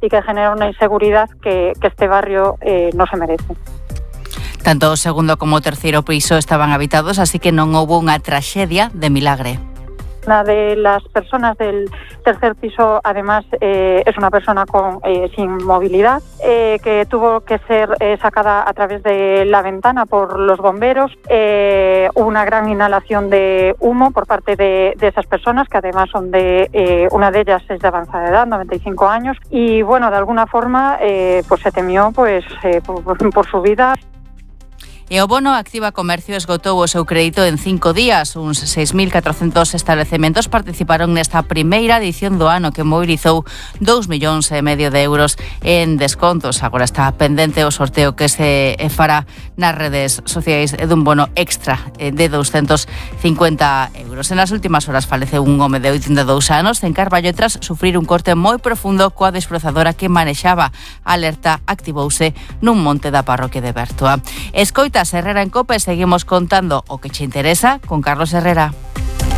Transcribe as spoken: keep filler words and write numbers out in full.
y que genera una inseguridad que, que este barrio eh, no se merece. Tanto o segundo como o terceiro piso estaban habitados, así que non houbo unha traxedia de milagre. Una de las personas del tercer piso, además, eh, es una persona con, eh, sin movilidad, eh, que tuvo que ser eh, sacada a través de la ventana por los bomberos. Eh, hubo una gran inhalación de humo por parte de, de esas personas, que además son de, eh, una de ellas es de avanzada edad, noventa y cinco años, y bueno, de alguna forma, eh, pues se temió pues eh, por, por su vida. E o bono Activa Comercio esgotou o seu crédito en cinco días. Uns seis mil catrocentos estabelecementos participaron nesta primeira edición do ano que mobilizou dous millóns e medio de euros en descontos. Agora está pendente o sorteo que se fará nas redes sociais dun bono extra de douscentos cincuenta euros. En as últimas horas faleceu un home de oitenta e dous anos en Carballo tras sufrir un corte moi profundo coa desprazadora que manexaba. A alerta activouse nun monte da parroquia de Bertoa. Escoita Herrera en COPE, seguimos contando o que che interesa con Carlos Herrera.